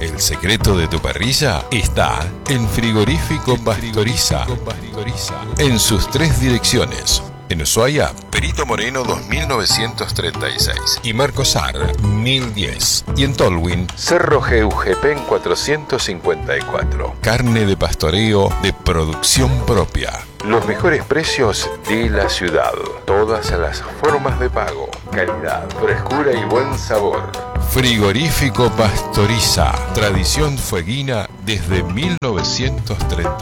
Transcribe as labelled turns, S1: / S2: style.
S1: El secreto de tu parrilla está en Frigorífico Pastoriza. En sus 3 direcciones. En Ushuaia, Perito Moreno 2936 y Marcosar 1010. Y en Tolwyn, Cerro Geujepen 454. Carne de pastoreo de producción propia. Los mejores precios de la ciudad. Todas las formas de pago. Calidad, frescura y buen sabor. Frigorífico Pastoriza. Tradición fueguina desde 1936.